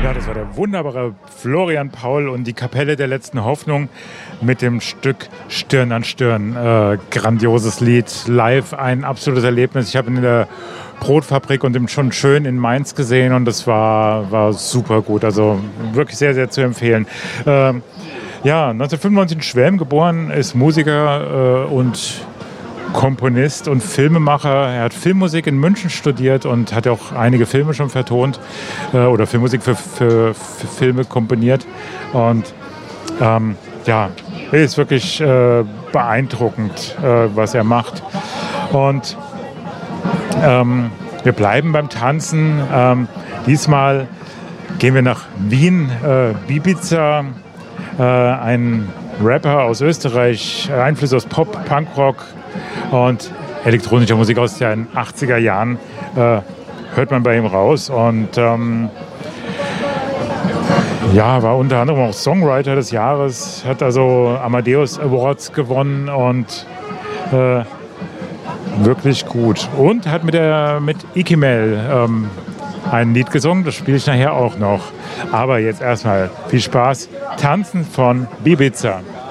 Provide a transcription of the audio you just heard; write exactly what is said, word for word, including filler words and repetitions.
Ja, das war der wunderbare Florian Paul und die Kapelle der letzten Hoffnung mit dem Stück Stirn an Stirn. Äh, grandioses Lied, live ein absolutes Erlebnis. Ich habe ihn in der Brotfabrik und im Schon Schön in Mainz gesehen und das war, war super gut. Also wirklich sehr, sehr zu empfehlen. Ähm, ja, neunzehnhundertfünfundneunzig in Schwelm geboren, ist Musiker äh, und Komponist und Filmemacher. Er hat Filmmusik in München studiert und hat auch einige Filme schon vertont äh, oder Filmmusik für, für, für Filme komponiert. Und ähm, ja, ist wirklich äh, beeindruckend, äh, was er macht. Und ähm, wir bleiben beim Tanzen. Ähm, diesmal gehen wir nach Wien. Äh, Bibiza, äh, ein Rapper aus Österreich, Einflüsse aus Pop, Punkrock und elektronischer Musik aus den achtziger Jahren äh, hört man bei ihm raus. Und ähm, ja, war unter anderem auch Songwriter des Jahres, hat also Amadeus Awards gewonnen und äh, wirklich gut. Und hat mit, der, mit Ikimel ähm, ein Lied gesungen, das spiele ich nachher auch noch. Aber jetzt erstmal viel Spaß. Tanzen von Bibiza.